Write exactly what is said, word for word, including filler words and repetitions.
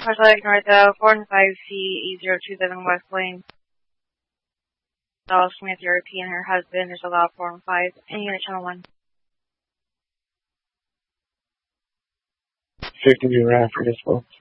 Project North uh, four and five C E zero two seven West Lane. Doll Smith, European, her husband is allowed four and five. And unit channel one. fifty-two Radford is full.